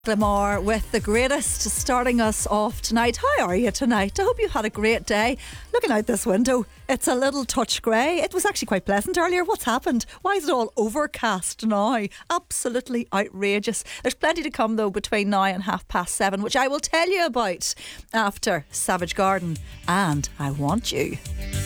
Lamar with the greatest starting us off tonight. How are you tonight? I hope you had a great day. Looking out this window, it's a little touch grey. It was actually quite pleasant earlier. What's happened? Why is it all overcast now? Absolutely outrageous. There's plenty to come though between now and 7:30, which I will tell you about after Savage Garden and I Want You.